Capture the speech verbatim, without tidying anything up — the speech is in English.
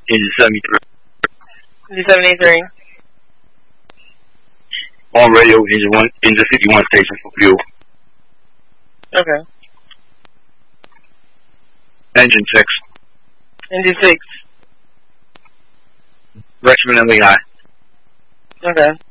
Engine seventy-three. Engine seventy-three. On radio, engine one, engine fifty-one station for fuel. Okay. Engine six. Engine six. Richmond and Lehigh. Okay.